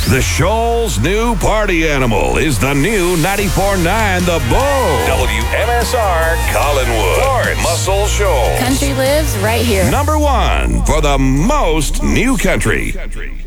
The Shoal's new party animal is the new 94.9 The Bull. WMSR Collinwood. Florence. Muscle Shoals. Country lives right here. Number one for the most new country.